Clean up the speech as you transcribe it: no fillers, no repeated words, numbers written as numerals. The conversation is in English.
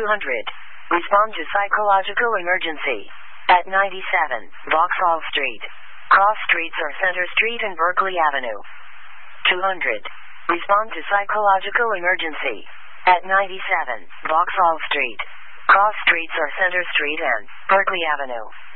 200. Respond to psychological emergency. At 97, Vauxhall Street. Cross streets are Center Street and Berkeley Avenue. 200. Respond to psychological emergency. At 97, Vauxhall Street. Cross streets are Center Street and Berkeley Avenue.